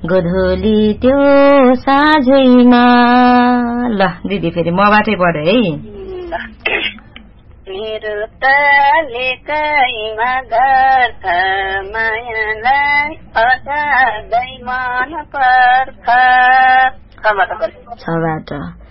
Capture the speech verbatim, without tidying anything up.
गोधुली त्यो साँझैमा। ल दिदी फेरि मबाटै पढ्यो है। मेरो तले कैमा गर्छ मायालाई असाध्यै मन पर्छ। छबाट